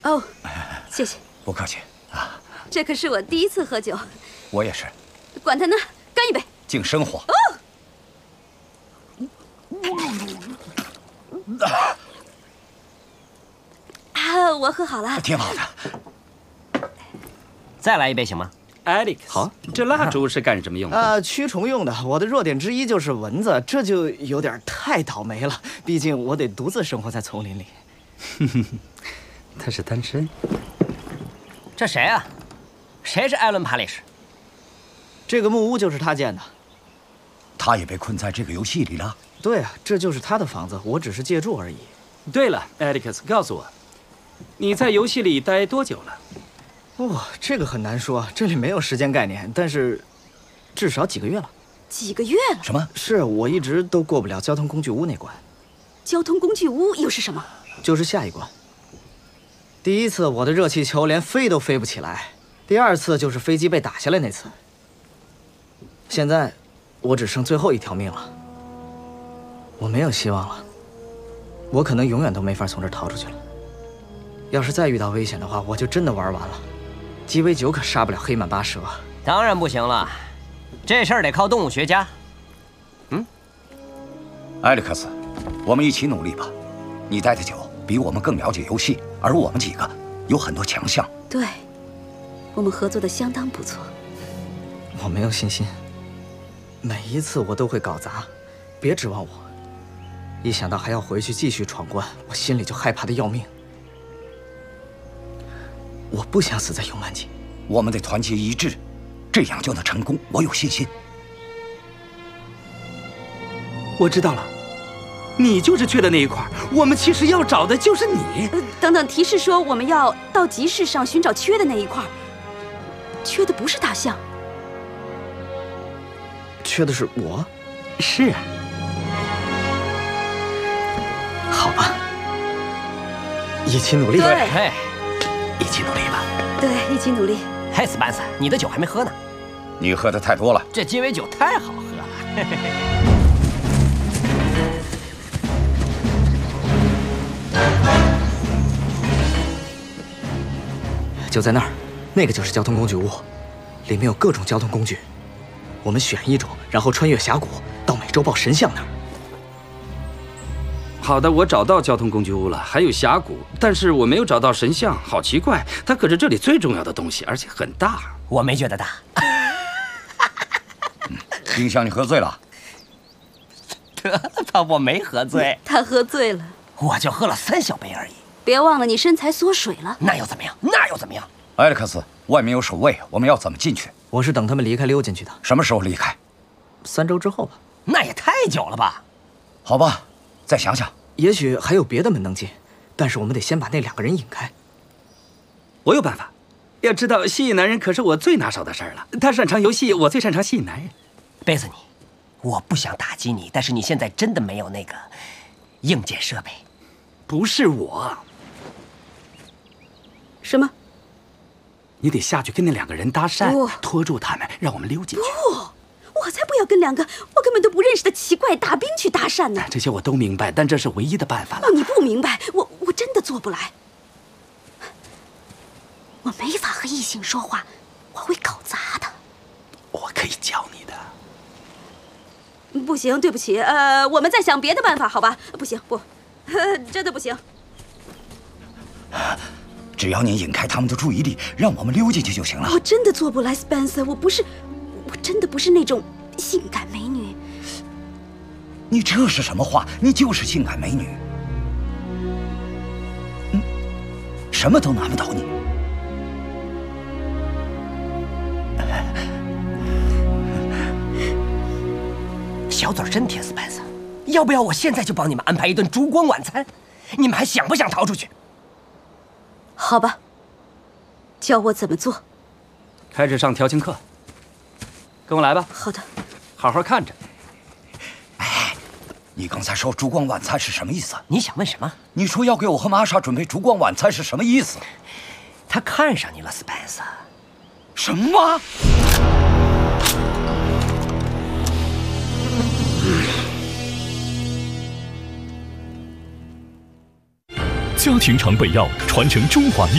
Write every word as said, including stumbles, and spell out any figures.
哦，谢谢。 不客气啊。 这可是我第一次喝酒。 我也是。 管他呢，干一杯。 敬生活。 哦。啊，我喝好了。 挺好的。 再来一杯行吗 ？Alex， 好，这蜡烛是干什么用的？ 啊，驱虫用的。我的弱点之一就是蚊子，这就有点太倒霉了。毕竟我得独自生活在丛林里。 哼哼，他是单身。 这谁啊？谁是艾伦·帕利什？ 这个木屋就是他建的。 他也被困在这个游戏里了。 对啊，这就是他的房子，我只是借住而已。 对了 ，Alex， 告诉我，你在游戏里待多久了？ 哦，这个很难说，这里没有时间概念，但是至少几个月了。 几个月了？ 什么？ 是我一直都过不了交通工具屋那关。 交通工具屋又是什么？ 就是下一关。第一次我的热气球连飞都飞不起来，第二次就是飞机被打下来那次。现在我只剩最后一条命了，我没有希望了，我可能永远都没法从这儿逃出去了。要是再遇到危险的话，我就真的玩完了。鸡尾酒可杀不了黑曼巴蛇。 当然不行了，这事儿得靠动物学家。嗯， 艾利克斯，我们一起努力吧。你待的久，比我们更了解游戏，而我们几个有很多强项。 对，我们合作的相当不错。 我没有信心，每一次我都会搞砸，别指望我。一想到还要回去继续闯关，我心里就害怕的要命。我不想死在尤曼吉。 我们得团结一致，这样就能成功。我有信心。 我知道了，你就是缺的那一块。我们其实要找的就是你。 呃、等等，提示说我们要到集市上寻找缺的那一块。缺的不是大象， 缺的是我。 是啊。 好吧，一起努力。 对。 一起努力吧。 对，一起努力。 嘿，斯班斯，你的酒还没喝呢。 你喝的太多了。 这鸡尾酒太好喝了。 就在那儿，那个就是交通工具屋，里面有各种交通工具。我们选一种，然后穿越峡谷到美洲豹神像那儿。 好的，我找到交通工具屋了，还有峡谷，但是我没有找到神像，好奇怪，它可是这里最重要的东西，而且很大。 我没觉得大。 冰箱，你喝醉了？ 得了吧，我没喝醉。 他喝醉了， 我就喝了三小杯而已。 别忘了，你身材缩水了。 那又怎么样？那又怎么样？ 艾利克斯，外面有守卫，我们要怎么进去？ 我是等他们离开溜进去的。 什么时候离开？ 三周之后吧。 那也太久了吧？ 好吧。再想想， 也许还有别的门能进，但是我们得先把那两个人引开。 我有办法。要知道，吸引男人可是我最拿手的事儿了。他擅长游戏，我最擅长吸引男人。 贝斯尼，我不想打击你，但是你现在真的没有那个硬件设备。 不是我。 什么？ 你得下去跟那两个人搭讪，拖住他们，让我们溜进去。 不。我才不要跟两个我根本都不认识的奇怪大兵去搭讪呢！ 这些我都明白，但这是唯一的办法了。 哦，你不明白，我我真的做不来。我没法和异性说话，我会搞砸的。 我可以教你的。 不行，对不起，呃，我们再想别的办法，好吧？不行，不，呃、真的不行。 只要你引开他们的注意力，让我们溜进去就行了。 我真的做不来 ，Spencer， 我不是。我真的不是那种性感美女。 你这是什么话？你就是性感美女。嗯，什么都难不倒你。 小嘴真甜，斯班斯。要不要我现在就帮你们安排一顿烛光晚餐？你们还想不想逃出去？ 好吧，教我怎么做。 开始上调情课。跟我来吧。 好的， 好好看着。 哎，你刚才说烛光晚餐是什么意思？ 你想问什么？ 你说要给我和玛莎准备烛光晚餐是什么意思？ 他看上你了，斯班斯。 什么？ 家庭常备药，传承中华医。